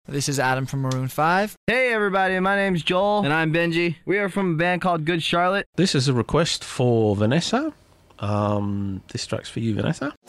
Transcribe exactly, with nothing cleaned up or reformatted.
This is Adam from Maroon five. Hey everybody, my name's Joel. And I'm Benji. We are from a band called Good Charlotte. This is a request for Vanessa. Um, this track's for you, Vanessa.